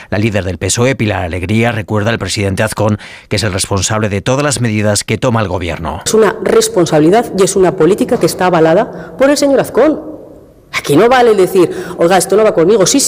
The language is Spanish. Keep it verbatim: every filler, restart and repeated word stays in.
La líder del P S O E, Pilar Alegría, recuerda al presidente Azcón que es el responsable de todas las medidas que toma el Gobierno. Es una responsabilidad y es una política que está avalada por el señor Azcón. Aquí no vale decir, oiga, esto no va conmigo. Sí, sí.